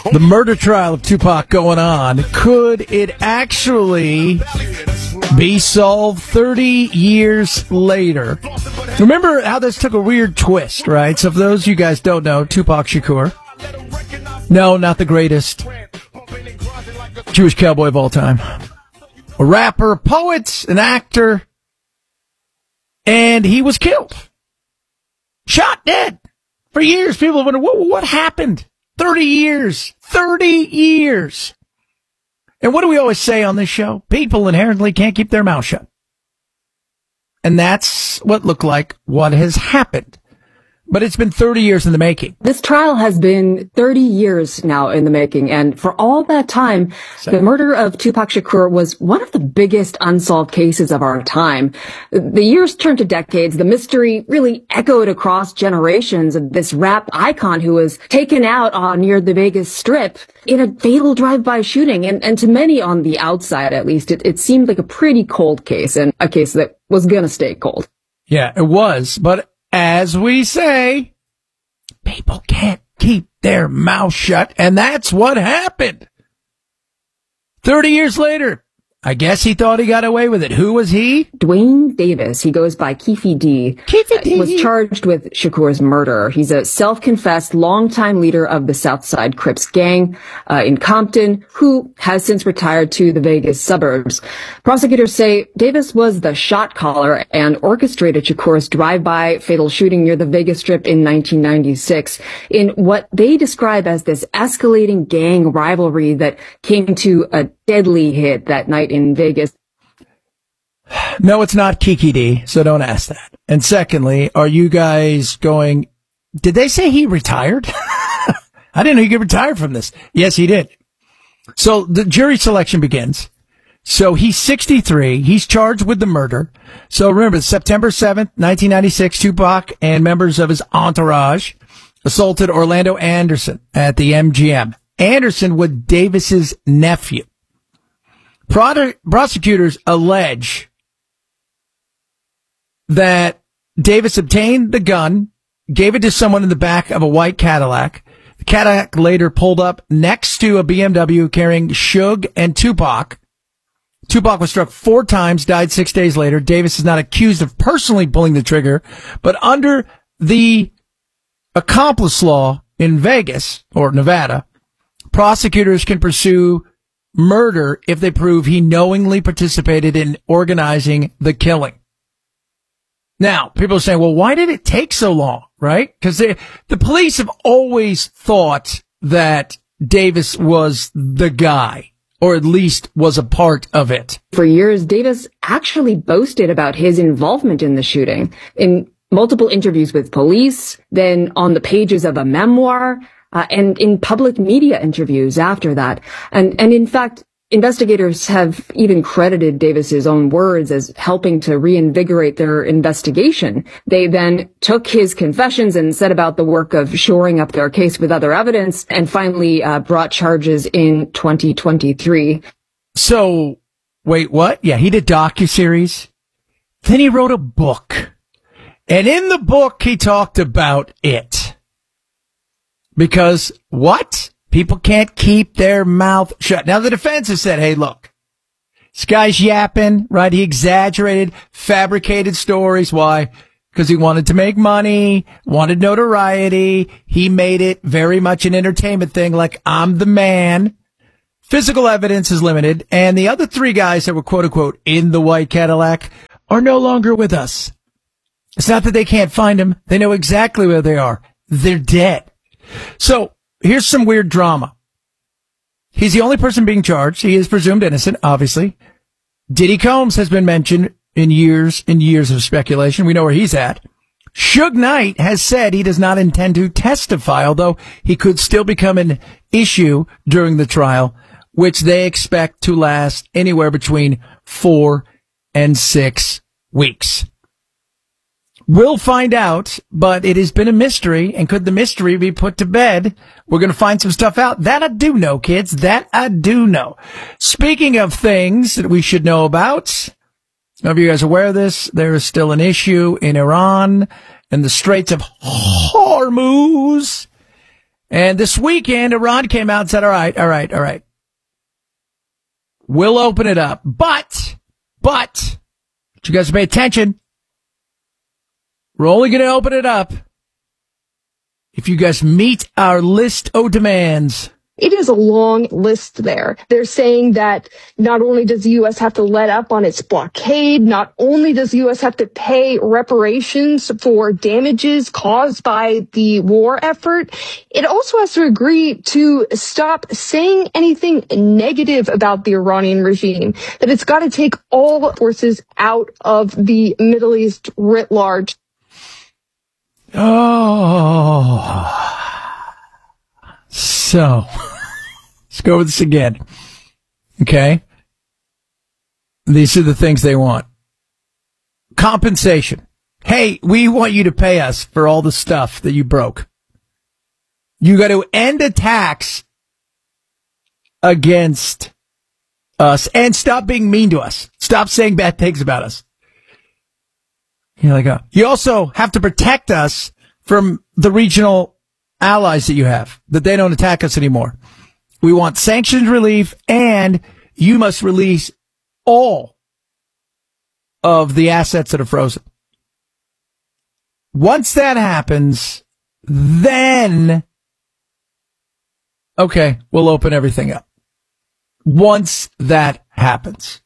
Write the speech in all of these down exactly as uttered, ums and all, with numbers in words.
The murder trial of Tupac going on. Could it actually be solved thirty years later? Remember how this took a weird twist, right? So for those of you guys don't know, Tupac Shakur. No, not the greatest Jewish cowboy of all time. A rapper, a poet, an actor. And he was killed. Shot dead. For years, people have wondered, what, what happened? thirty years. thirty years. And what do we always say on this show? People inherently can't keep their mouth shut. And that's what looked like what has happened. But it's been thirty years in the making. This trial has been thirty years now in the making. And for all that time, so, the murder of Tupac Shakur was one of the biggest unsolved cases of our time. The years turned to decades. The mystery really echoed across generations of this rap icon who was taken out on near the Vegas Strip in a fatal drive-by shooting. And, and to many on the outside, at least, it, it seemed like a pretty cold case and a case that was going to stay cold. Yeah, it was. But as we say, people can't keep their mouth shut, and that's what happened. Thirty years later, I guess he thought he got away with it. Who was he? Duane Davis. He goes by Keffe D. Keffe D. Uh, was charged with Shakur's murder. He's a self-confessed longtime leader of the Southside Crips gang uh, in Compton, who has since retired to the Vegas suburbs. Prosecutors say Davis was the shot caller and orchestrated Shakur's drive-by fatal shooting near the Vegas Strip in nineteen ninety-six in what they describe as this escalating gang rivalry that came to a deadly hit that night in Vegas. No, it's not Kiki D, so don't ask that. And secondly, are you guys going, did they say he retired? I didn't know he could retire from this. Yes, he did. So the jury selection begins. So he's sixty-three. He's charged with the murder. So remember, September seventh, nineteen ninety-six, Tupac and members of his entourage assaulted Orlando Anderson at the M G M. Anderson was Davis's nephew. Prosecutors allege that Davis obtained the gun, gave it to someone in the back of a white Cadillac. The Cadillac later pulled up next to a B M W carrying Suge and Tupac. Tupac was struck four times, died six days later. Davis is not accused of personally pulling the trigger, but under the accomplice law in Vegas or Nevada, prosecutors can pursue murder if they prove he knowingly participated in organizing the killing. Now, people are saying, well, why did it take so long, right? Because the police have always thought that Davis was the guy, or at least was a part of it. For years, Davis actually boasted about his involvement in the shooting. In multiple interviews with police, then on the pages of a memoir, Uh, and in public media interviews after that. And, and in fact, investigators have even credited Davis's own words as helping to reinvigorate their investigation. They then took his confessions and set about the work of shoring up their case with other evidence and finally uh, brought charges in twenty twenty-three. So, wait, what? Yeah, he did docuseries. Then he wrote a book. And in the book, he talked about it. Because what? People can't keep their mouth shut. Now, the defense has said, hey, look, this guy's yapping, right? He exaggerated, fabricated stories. Why? Because he wanted to make money, wanted notoriety. He made it very much an entertainment thing, like, I'm the man. Physical evidence is limited. And the other three guys that were, quote unquote, in the white Cadillac are no longer with us. It's not that they can't find them. They know exactly where they are. They're dead. So here's some weird drama. He's the only person being charged. He is presumed innocent, obviously. Diddy Combs has been mentioned in years and years of speculation. We know where he's at. Suge Knight has said he does not intend to testify, although he could still become an issue during the trial, which they expect to last anywhere between four and six weeks. We'll find out, but it has been a mystery, and could the mystery be put to bed? We're going to find some stuff out. That I do know, kids. That I do know. Speaking of things that we should know about, I don't know if you guys are aware of this, there is still an issue in Iran and the Straits of Hormuz. And this weekend, Iran came out and said, all right, all right, all right. We'll open it up. But, but, you guys pay attention. We're only going to open it up if you guys meet our list of demands. It is a long list there. They're saying that not only does the U S have to let up on its blockade, not only does the U S have to pay reparations for damages caused by the war effort, it also has to agree to stop saying anything negative about the Iranian regime, that it's got to take all forces out of the Middle East writ large. Oh. So, let's go over this again. Okay? These are the things they want. Compensation. Hey, we want you to pay us for all the stuff that you broke. You got to end attacks against us and stop being mean to us. Stop saying bad things about us. You're like, oh. You also have to protect us from the regional allies that you have, that they don't attack us anymore. We want sanctions relief, and you must release all of the assets that are frozen. Once that happens, then, okay, we'll open everything up. Once that happens.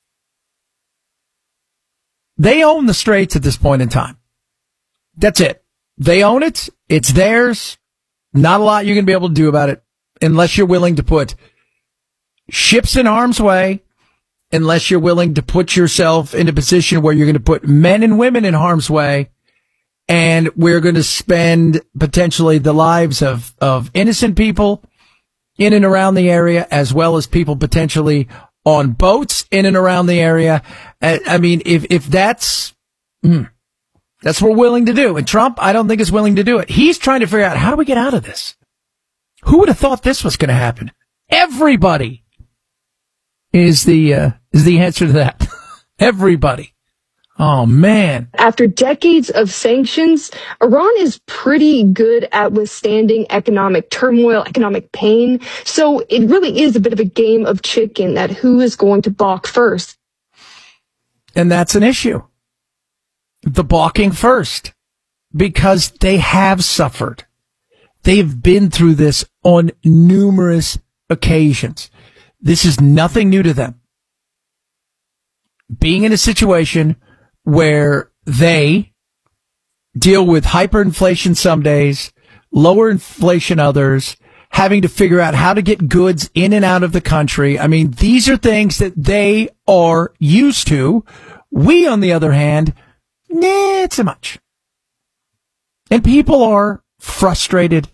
They own the straits at this point in time. That's it. They own it. It's theirs. Not a lot you're going to be able to do about it unless you're willing to put ships in harm's way, unless you're willing to put yourself in a position where you're going to put men and women in harm's way, and we're going to spend potentially the lives of, of innocent people in and around the area, as well as people potentially on boats in and around the area. I mean, if, if that's, mm, that's what we're willing to do. And Trump, I don't think is willing to do it. He's trying to figure out, how do we get out of this? Who would have thought this was going to happen? Everybody is the, uh, is the answer to that. Everybody. Oh, man. After decades of sanctions, Iran is pretty good at withstanding economic turmoil, economic pain. So it really is a bit of a game of chicken, that who is going to balk first. And that's an issue. The balking first. Because they have suffered. They've been through this on numerous occasions. This is nothing new to them. Being in a situation where they deal with hyperinflation some days, lower inflation others, having to figure out how to get goods in and out of the country. I mean, these are things that they are used to. We, on the other hand, not so much. And people are frustrated.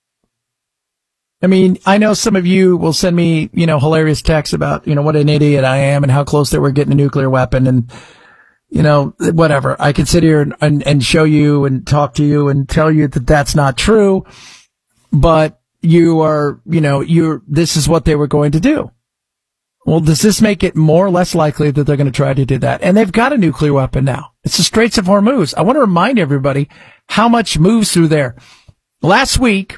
I mean, I know some of you will send me, you know, hilarious texts about, you know, what an idiot I am and how close they were getting a nuclear weapon and, you know, whatever. I can sit here and, and, and show you and talk to you and tell you that that's not true, but you are, you know, you're, this is what they were going to do. Well, does this make it more or less likely that they're going to try to do that? And they've got a nuclear weapon now. It's the Straits of Hormuz. I want to remind everybody how much moves through there. Last week,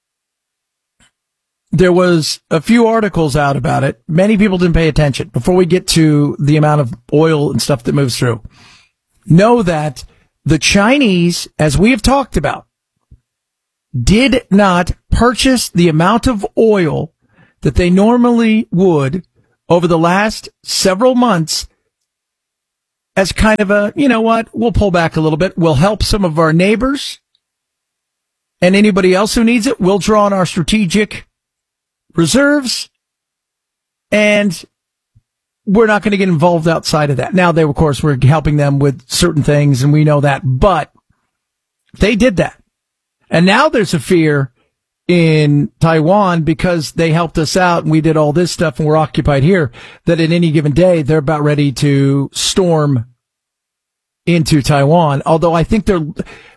there was a few articles out about it. Many people didn't pay attention. Before we get to the amount of oil and stuff that moves through, know that the Chinese, as we have talked about, did not purchase the amount of oil that they normally would over the last several months as kind of a, you know what, we'll pull back a little bit. We'll help some of our neighbors and anybody else who needs it. We'll draw on our strategic reserves, and we're not going to get involved outside of that. Now, they, of course, were helping them with certain things, and we know that, but they did that. And now there's a fear in Taiwan because they helped us out and we did all this stuff and we're occupied here, that at any given day, they're about ready to storm into Taiwan. Although I think they're,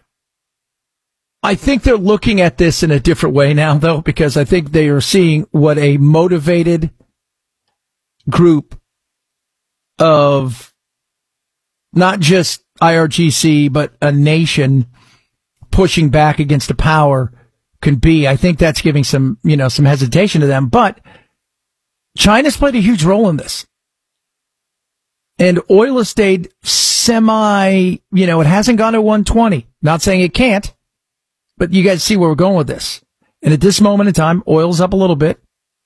I think they're looking at this in a different way now, though, because I think they are seeing what a motivated group of not just I R G C, but a nation pushing back against a power can be. I think that's giving some, you know, some hesitation to them. But China's played a huge role in this. And oil has stayed semi, you know, it hasn't gone to one twenty. Not saying it can't, but you guys see where we're going with this. And at this moment in time, oil's up a little bit.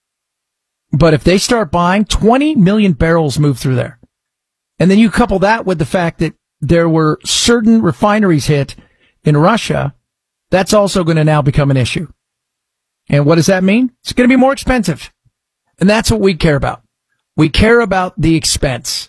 But if they start buying, twenty million barrels move through there. And then you couple that with the fact that there were certain refineries hit in Russia, that's also going to now become an issue. And what does that mean? It's going to be more expensive. And that's what we care about. We care about the expense.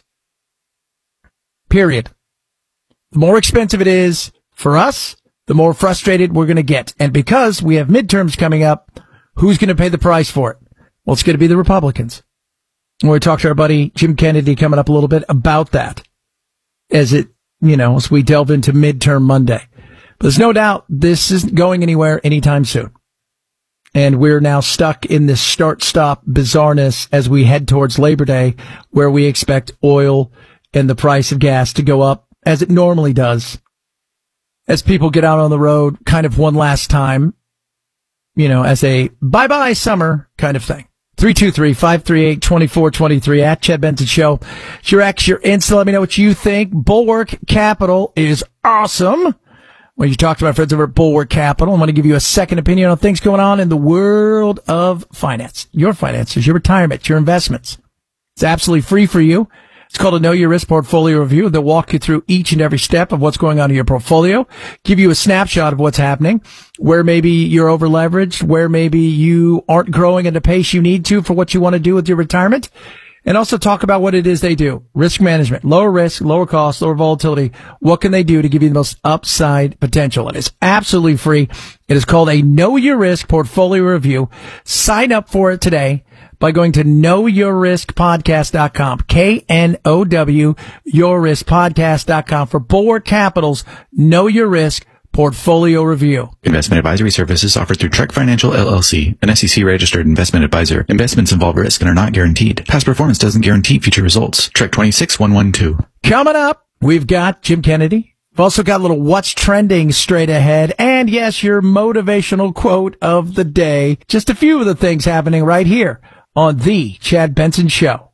Period. The more expensive it is for us, the more frustrated we're going to get. And because we have midterms coming up, who's going to pay the price for it? Well, it's going to be the Republicans. And we're going to talk to our buddy Jim Kennedy coming up a little bit about that as it, you know, as we delve into midterm Monday. But there's no doubt this isn't going anywhere anytime soon. And we're now stuck in this start-stop bizarreness as we head towards Labor Day, where we expect oil and the price of gas to go up as it normally does. As people get out on the road kind of one last time, you know, as a bye-bye summer kind of thing. three two three, five three eight, two four two three at Chad Benson Show. It's your X, your Insta. Let me know what you think. Bulwark Capital is awesome. Well, you talked to my friends over at Bulwark Capital. I'm going to give you a second opinion on things going on in the world of finance. Your finances, your retirement, your investments. It's absolutely free for you. It's called a Know Your Risk Portfolio Review. They'll walk you through each and every step of what's going on in your portfolio, give you a snapshot of what's happening, where maybe you're over leveraged, where maybe you aren't growing at the pace you need to for what you want to do with your retirement, and also talk about what it is they do. Risk management, lower risk, lower cost, lower volatility. What can they do to give you the most upside potential? And it's absolutely free. It is called a Know Your Risk Portfolio Review. Sign up for it today by going to know your risk podcast dot com, K N O W, your risk podcast dot com for Bulwark Capital's Know Your Risk Portfolio Review. Investment advisory services offered through Trek Financial L L C, an S E C-registered investment advisor. Investments involve risk and are not guaranteed. Past performance doesn't guarantee future results. Trek two six one one two. Coming up, we've got Jim Kennedy. We've also got a little what's trending straight ahead. And yes, your motivational quote of the day. Just a few of the things happening right here on the Chad Benson Show.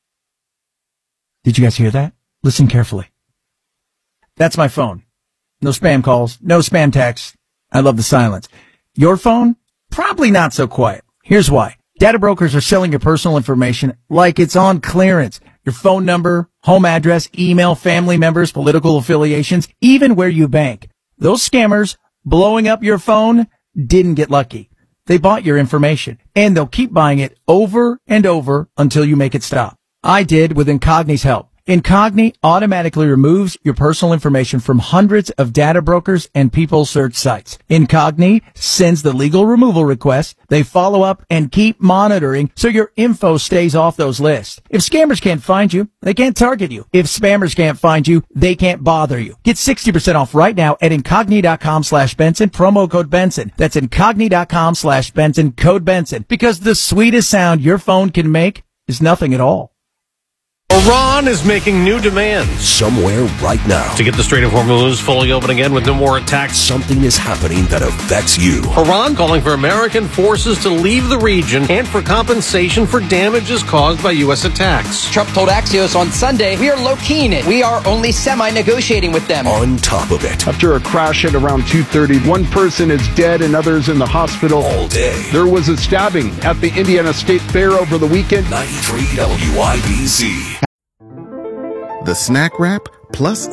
Did you guys hear that? Listen carefully. That's my phone. No spam calls, no spam texts. I love the silence. Your phone? Probably not so quiet. Here's why. Data brokers are selling your personal information like it's on clearance. Your phone number, home address, email, family members, political affiliations, even where you bank. Those scammers blowing up your phone didn't get lucky. They bought your information, and they'll keep buying it over and over until you make it stop. I did with Incogni's help. Incogni automatically removes your personal information from hundreds of data brokers and people search sites. Incogni sends the legal removal request. They follow up and keep monitoring so your info stays off those lists. If scammers can't find you, they can't target you. If spammers can't find you, they can't bother you. Get sixty percent off right now at incogni.com slash Benson, promo code Benson. That's incogni.com slash Benson, code Benson. Because the sweetest sound your phone can make is nothing at all. Iran is making new demands. Somewhere right now. To get the Strait of Hormuz fully open again with no more attacks. Something is happening that affects you. Iran calling for American forces to leave the region and for compensation for damages caused by U S attacks. Trump told Axios on Sunday, we are low-keying it. We are only semi-negotiating with them. On top of it. After a crash at around two thirty, one person is dead and others in the hospital. All day. There was a stabbing at the Indiana State Fair over the weekend. ninety-three W I B C. The Snack Wrap Plus